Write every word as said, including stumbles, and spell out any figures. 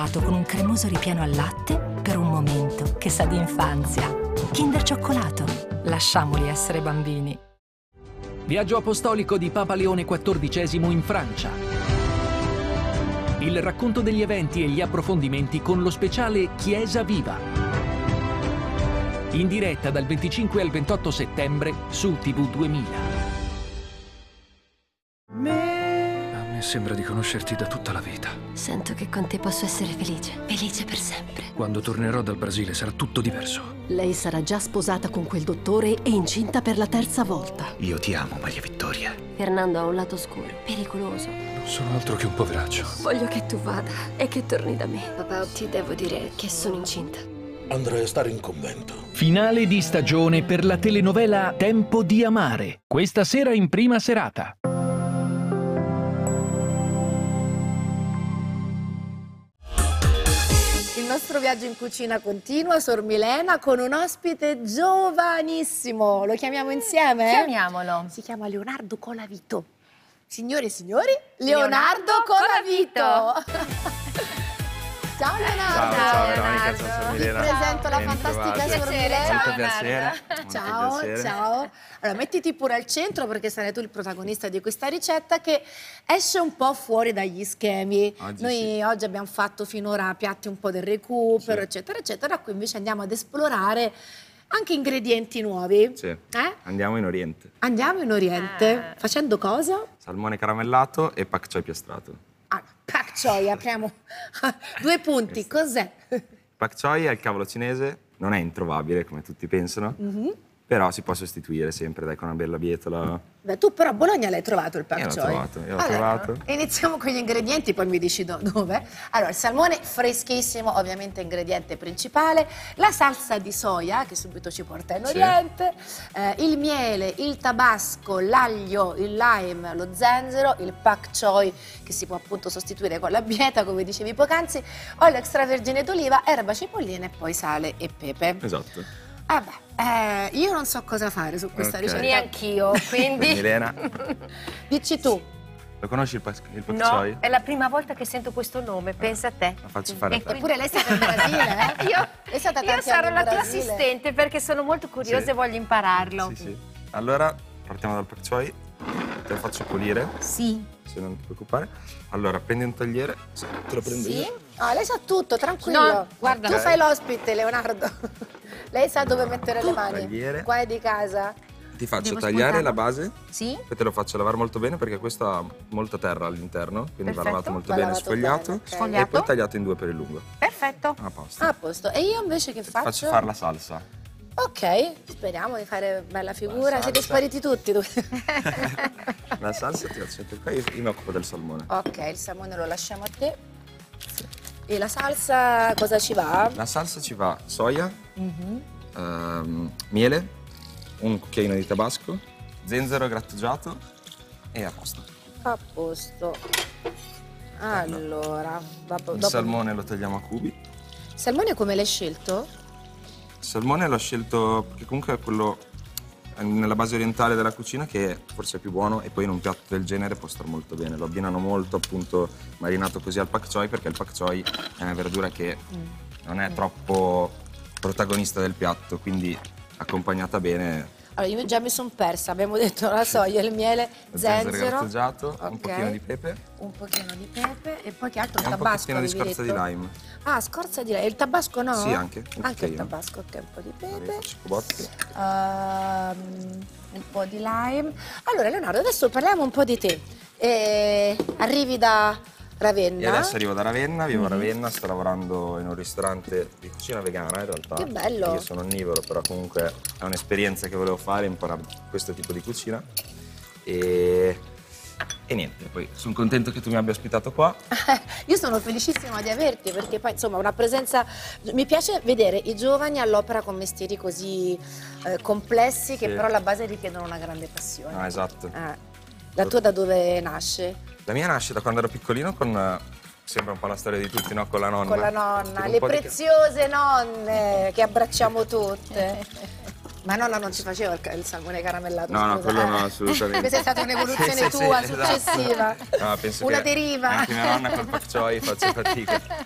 Con un cremoso ripieno al latte per un momento che sa di infanzia. Kinder Cioccolato. Lasciamoli essere bambini. Viaggio apostolico di Papa Leone quattordicesimo in Francia. Il racconto degli eventi e gli approfondimenti con lo speciale Chiesa Viva. In diretta dal venticinque al ventotto settembre su T V duemila. Sembra di conoscerti da tutta la vita. Sento che con te posso essere felice. Felice per sempre. Quando tornerò dal Brasile sarà tutto diverso. Lei sarà già sposata con quel dottore e incinta per la terza volta. Io ti amo, Maria Vittoria. Fernando ha un lato oscuro, pericoloso. Non sono altro che un poveraccio. Voglio che tu vada e che torni da me. Papà, ti devo dire che sono incinta. Andrei a stare in convento. Finale di stagione per la telenovela Tempo di amare. Questa sera in prima serata. Il nostro viaggio in cucina continua, Sor Milena, con un ospite giovanissimo. Lo chiamiamo insieme? Chiamiamolo. Si chiama Leonardo Colavito. Signore e signori, Leonardo, Leonardo Colavito. Ciao Leonardo. Ciao, ciao Veronica, ciao Sor Milena. Ti presento la fantastica Sor Milena. Molto piacere. Ciao, Molto piacere. ciao. Allora, mettiti pure al centro perché sarai tu il protagonista di questa ricetta che esce un po' fuori dagli schemi. Oggi Noi sì. oggi abbiamo fatto finora piatti un po' del recupero, Sì. eccetera, eccetera. Qui invece andiamo ad esplorare anche ingredienti nuovi. Sì. Eh? Andiamo in Oriente. Andiamo in Oriente. Facendo cosa? Salmone caramellato e pak choi piastrato. Ah, pak choi, apriamo due punti. Cos'è? Pak choi è il cavolo cinese, non è introvabile come tutti pensano, Mm-hmm. però si può sostituire sempre dai, con una bella bietola. Beh, tu però a Bologna l'hai trovato il pak Io l'ho choi? trovato, io l'ho Allora, trovato. Iniziamo con gli ingredienti, poi mi dici do- dove. Allora, il salmone freschissimo, ovviamente ingrediente principale, la salsa di soia che subito ci porta in Sì. Oriente, eh, il miele, il tabasco, l'aglio, il lime, lo zenzero, il pak choi che si può appunto sostituire con la bieta, come dicevi poc'anzi, olio extravergine d'oliva, erba cipollina e poi sale e pepe. Esatto. Ah beh, eh, io non so cosa fare su questa Ok. ricetta. Neanch'io, quindi... Milena, Dici tu. lo conosci il pak, il pak No, choi? è la prima volta che sento questo nome, pensa a te. Lo faccio fare a te. Eppure lei è stata in Brasile, eh? Io, Lei è stata io tanti sarò anni la in tua Brasile. assistente perché sono molto curiosa Sì. e voglio impararlo. Sì, sì. Allora, partiamo dal pak choi. Te lo faccio pulire, Sì. se non ti preoccupare. Allora, prendi un tagliere. Sì, te lo prendo Sì? io. Ah, lei sa tutto, tranquillo. No, guarda. Tu Ok. fai l'ospite, Leonardo. Lei sa dove mettere le mani. Tagliere. Qua è di casa. Ti faccio Devo tagliare spuntarlo? la base, Sì? poi te lo faccio lavare molto bene perché questo ha molta terra all'interno, quindi va Perfetto. lavato molto Va bene, lavato sfogliato, bene, ok. e Sfogliato. poi tagliato in due per il lungo. Perfetto. A posto. Ah, a posto. E io invece che Ti faccio? faccio fare la salsa. Ok, speriamo di fare bella figura. La Siete salsa. spariti tutti. La salsa ti faccio anche qua, io, io mi occupo del salmone. Ok, il salmone lo lasciamo a te. E la salsa cosa ci va? La salsa ci va soia, Mhm. ehm, miele, un cucchiaino di tabasco, zenzero grattugiato e a posto. A posto. Allora, dopo, Il dopo- salmone lo tagliamo a cubi. Il salmone come l'hai scelto? Il salmone l'ho scelto perché comunque è quello nella base orientale della cucina che forse è più buono e poi in un piatto del genere può star molto bene. Lo abbinano molto appunto marinato così al pak choi perché il pak choi è una verdura che non è troppo protagonista del piatto, quindi accompagnata bene. Allora, io già mi sono persa, abbiamo detto la soia, il miele, Lo zenzero zenzero, grattugiato, un ok. pochino di pepe un pochino di pepe e poi che altro? e un Tabasco, pochettino di avevi scorza di detto? lime. Ah, scorza di lime. E il tabasco no? Sì, anche, un Anche il cucchiaino. tabasco, ok, un po' di Allora, io pepe, faccio cubotti. ehm, un po' di lime. Allora, Leonardo, adesso parliamo un po' di te. Eh, arrivi da Ravenna. E adesso arrivo da Ravenna, vivo a Ravenna, sto lavorando in un ristorante di cucina vegana in realtà. Che bello! Io sono onnivoro, però comunque è un'esperienza che volevo fare, imparare questo tipo di cucina. E, e niente, poi sono contento che tu mi abbia ospitato qua. Io sono felicissima di averti perché poi insomma una presenza, mi piace vedere i giovani all'opera con mestieri così eh, complessi che Sì. però alla base richiedono una grande passione. No, esatto. Eh, la tua da dove nasce? La mia nasce da quando ero piccolino con, eh, sembra un po' la storia di tutti, no? Con la nonna. Con la Con nonna, un le po' di- preziose nonne che abbracciamo tutte. Ma nonna non ci faceva il, ca- il salmone caramellato? No, no, scusa, quello eh? no, assolutamente. Questa è stata un'evoluzione Sì, sì, tua sì, esatto. successiva. No, penso Una che deriva. Anche mia nonna col pak choi faccio fatica.